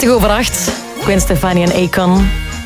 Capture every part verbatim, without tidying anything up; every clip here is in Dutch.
twintig over acht. Gwen Stefani en Akon.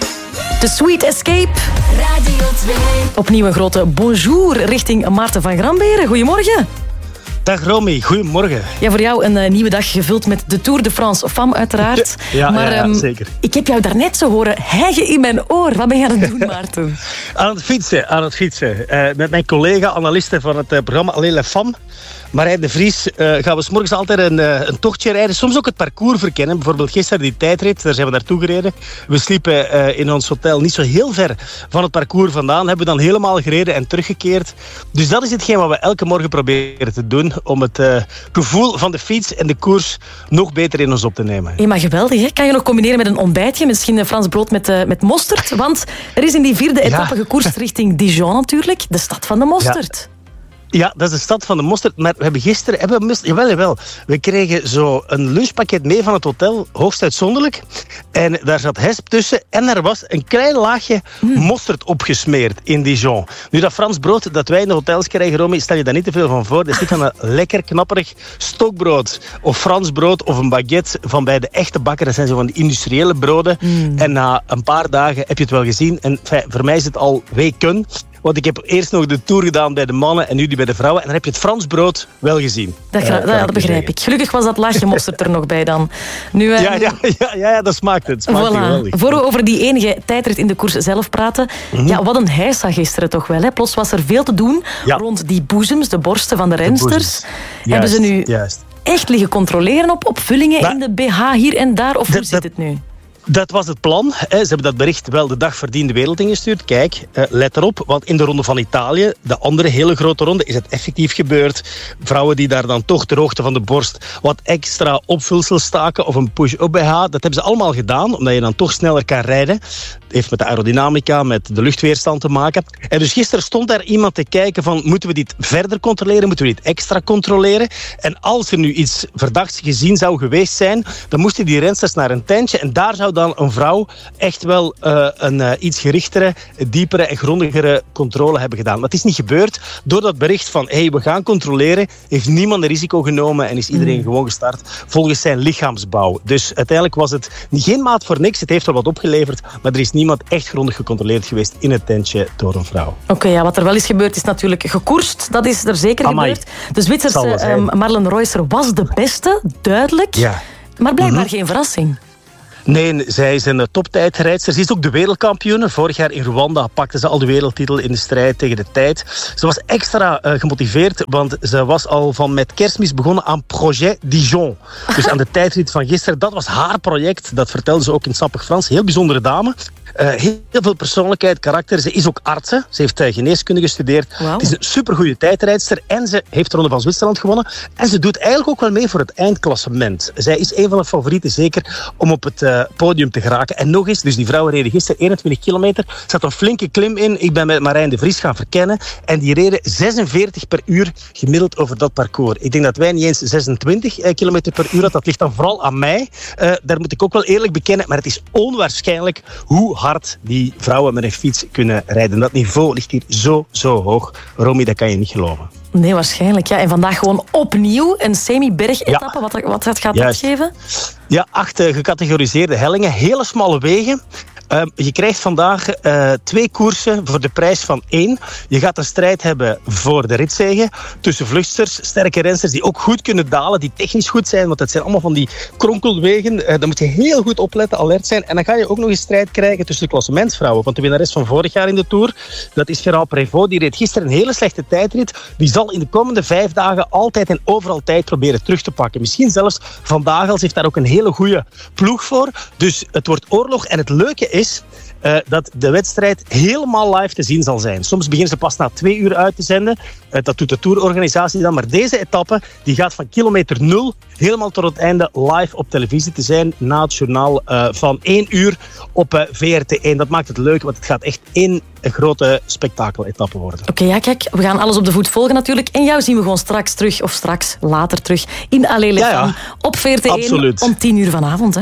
The Sweet Escape. Radio twee. Opnieuw een grote bonjour richting Maarten van Gramberen. Goedemorgen. Dag Romy, goedemorgen. Ja, voor jou een uh, nieuwe dag gevuld met de Tour de France Femme uiteraard. Ja, maar, ja, ja um, zeker. Ik heb jou daarnet zo horen hijgen in mijn oor. Wat ben je aan het doen, Maarten? aan het fietsen, aan het fietsen. Uh, met mijn collega, analiste van het uh, programma Allee la Femme, Marijn de Vries, uh, gaan we 's morgens altijd een, uh, een tochtje rijden. Soms ook het parcours verkennen. Bijvoorbeeld gisteren die tijdrit, daar zijn we naartoe gereden. We sliepen uh, in ons hotel niet zo heel ver van het parcours vandaan. Hebben we dan helemaal gereden en teruggekeerd. Dus dat is hetgeen wat we elke morgen proberen te doen. Om het uh, gevoel van de fiets en de koers nog beter in ons op te nemen. Ja, maar geweldig, hè? Kan je nog combineren met een ontbijtje? Misschien een Frans brood met, uh, met mosterd? Want er is in die vierde etappe ja. gekoerst richting Dijon natuurlijk. De stad van de mosterd. Ja. Ja, dat is de stad van de mosterd. Maar we hebben gisteren... Hebben we, jawel, jawel. We kregen zo een lunchpakket mee van het hotel. Hoogst uitzonderlijk. En daar zat hesp tussen. En er was een klein laagje mm. mosterd opgesmeerd in Dijon. Nu, dat Frans brood dat wij in de hotels krijgen, Romy, stel je daar niet te veel van voor. Dat is niet van een lekker knapperig stokbrood. Of Frans brood of een baguette van bij de echte bakker. Dat zijn zo van die industriële broden. Mm. En na een paar dagen heb je het wel gezien. En fijn, voor mij is het al weken. Want ik heb eerst nog de tour gedaan bij de mannen en nu die bij de vrouwen. En dan heb je het Frans brood wel gezien. Dat, gra- uh, dat begrijp zeggen. ik. Gelukkig was dat laagje mosterd er nog bij dan. Nu, uh, ja, ja, ja, ja, dat smaakt het. Smaakt voilà. geweldig. Voor we over die enige tijdrit in de koers zelf praten. Mm-hmm. Ja, wat een heisa gisteren toch wel. Hè? Plots was er veel te doen ja. rond die boezems, de borsten van de rensters. De Hebben ze nu juist. echt liggen controleren op opvullingen maar, in de B H hier en daar? Of hoe dat, zit het nu? Dat was het plan. Ze hebben dat bericht wel de dag voordien de wereld ingestuurd. Kijk, let erop, want in de ronde van Italië, de andere hele grote ronde, is het effectief gebeurd. Vrouwen die daar dan toch ter hoogte van de borst wat extra opvulsel staken of een push-up B H, dat hebben ze allemaal gedaan, omdat je dan toch sneller kan rijden. Het heeft met de aerodynamica, met de luchtweerstand te maken. En dus gisteren stond daar iemand te kijken van, moeten we dit verder controleren? Moeten we dit extra controleren? En als er nu iets verdachts gezien zou geweest zijn, dan moesten die rensters naar een tentje en daar zou dan een vrouw echt wel uh, een uh, iets gerichtere, diepere en grondigere controle hebben gedaan. Maar het is niet gebeurd. Door dat bericht van, hey, we gaan controleren, heeft niemand een risico genomen en is iedereen mm. gewoon gestart volgens zijn lichaamsbouw. Dus uiteindelijk was het geen maat voor niks. Het heeft wel wat opgeleverd, maar er is niemand echt grondig gecontroleerd geweest in het tentje door een vrouw. Oké, okay, ja, wat er wel is gebeurd is natuurlijk gekoerst. Dat is er zeker Amai. gebeurd. De Zwitserse um, Marlen Reusser was de beste, duidelijk. Ja. Maar blijkbaar mm-hmm. geen verrassing. Nee, zij is een toptijdrijdster. Ze is ook de wereldkampioen. Vorig jaar in Rwanda pakte ze al de wereldtitel in de strijd tegen de tijd. Ze was extra uh, gemotiveerd, want ze was al van met Kerstmis begonnen aan Projet Dijon. Dus aan de tijdrit van gisteren. Dat was haar project. Dat vertelde ze ook in sappig Frans. Heel bijzondere dame. Uh, heel veel persoonlijkheid, karakter. Ze is ook artsen. Ze heeft uh, geneeskunde gestudeerd. Wow. Het is een supergoeie tijdrijdster. En ze heeft de Ronde van Zwitserland gewonnen. En ze doet eigenlijk ook wel mee voor het eindklassement. Zij is een van de favorieten, zeker, om op het uh, podium te geraken. En nog eens, dus die vrouwen reden gisteren eenentwintig kilometer. Er zat een flinke klim in. Ik ben met Marijn de Vries gaan verkennen. En die reden zesenveertig per uur gemiddeld over dat parcours. Ik denk dat wij niet eens zesentwintig kilometer per uur had. Dat ligt dan vooral aan mij. Uh, daar moet ik ook wel eerlijk bekennen. Maar het is onwaarschijnlijk hoe hard die vrouwen met een fiets kunnen rijden. Dat niveau ligt hier zo, zo hoog. Romy, dat kan je niet geloven. Nee, waarschijnlijk. Ja. En vandaag gewoon opnieuw een semi-berg-etappe. Ja. Wat, wat gaat Juist. dat geven? Ja, acht uh, gecategoriseerde hellingen. Hele smalle wegen. Uh, je krijgt vandaag uh, twee koersen voor de prijs van één. Je gaat een strijd hebben voor de ritzege tussen vluchtsters, sterke rensters die ook goed kunnen dalen, die technisch goed zijn, want het zijn allemaal van die kronkelwegen. Uh, daar moet je heel goed opletten, alert zijn. En dan ga je ook nog een strijd krijgen tussen de klassementsvrouwen. Want de winnares van vorig jaar in de Tour, dat is Gérard Prévost, die reed gisteren een hele slechte tijdrit. Die zal in de komende vijf dagen altijd en overal tijd proberen terug te pakken. Misschien zelfs vandaag al. Ze heeft daar ook een hele goede ploeg voor. Dus het wordt oorlog. En het leuke is uh, dat de wedstrijd helemaal live te zien zal zijn. Soms beginnen ze pas na twee uur uit te zenden. Uh, dat doet de tourorganisatie dan. Maar deze etappe die gaat van kilometer nul helemaal tot het einde live op televisie te zijn. Na het journaal uh, van één uur op uh, V R T één. Dat maakt het leuk, want het gaat echt één een grote spektakeletappe worden. Oké, okay, ja, kijk, we gaan alles op de voet volgen natuurlijk. En jou zien we gewoon straks terug, of straks later terug, in Allee la Femme ja, ja. op V R T één. Absoluut. Om tien uur vanavond, hè?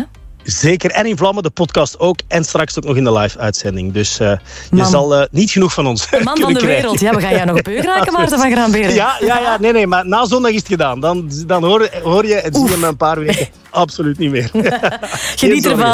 Zeker. En in Vlammen, de podcast ook. En straks ook nog in de live-uitzending. Dus uh, je zal uh, niet genoeg van ons de man van de krijgen. wereld. Ja, we gaan jou nog beu raken, Maarten van Graanberen. Ja, ja, ja. Nee, nee. Maar na zondag is het gedaan. Dan, dan hoor, hoor je en zie je me een paar weken absoluut niet meer. Geniet ervan.